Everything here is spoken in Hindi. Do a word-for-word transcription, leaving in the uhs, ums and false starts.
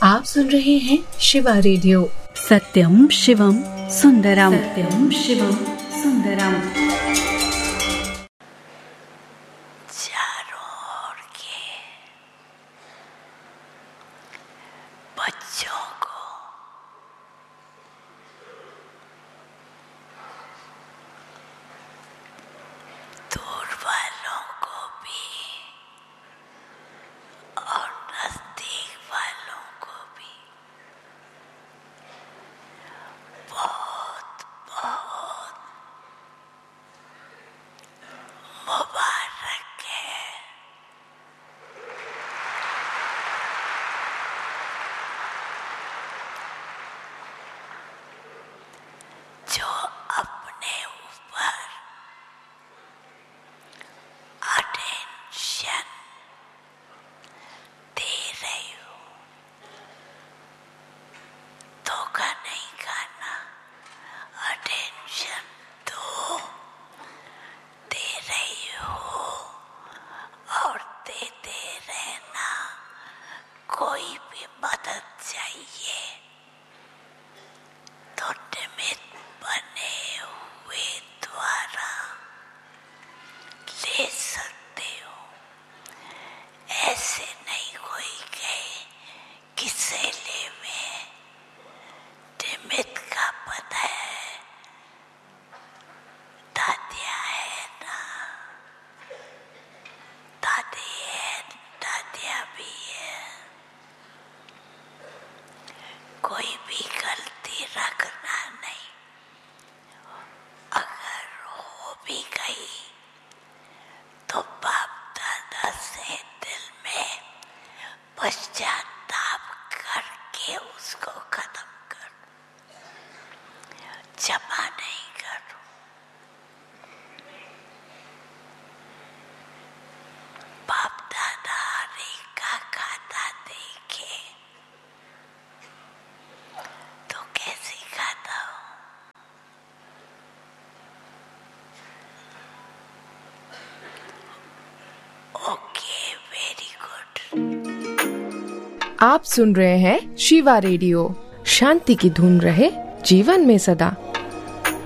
आप सुन रहे हैं शिवा रेडियो। सत्यम शिवम सुंदरम, सत्यम शिवम सुंदरम। चारों ओर के बच्चों को दूर वालों को भी और नजदीक वालों को भी बहुत बहुत मुबारक है। जो अपने ऊपर अटेंशन दे रही हो, धोखा नहीं खाना, अटेंशन दो, दे रही हो और देते रहना। कोई भी मदद चाहिए तो निमित्त बने हुए द्वारा ले सकते हो। ऐसे नहीं कोई कहे किसे लेवे, निमित्त का पता है, दादिया है ना, दादी है, दादिया भी है। कोई भी गलती रखना नहीं, अगर हो भी गई तो बाप दादा से दिल में पश्चाताप करके उसको खत्म कर, जमा नहीं करो। बाप दादा हरे का खाता देखे तो कैसे खाता हो? Okay, very good. आप सुन रहे हैं शिवा रेडियो। शांति की धुन रहे जीवन में सदा।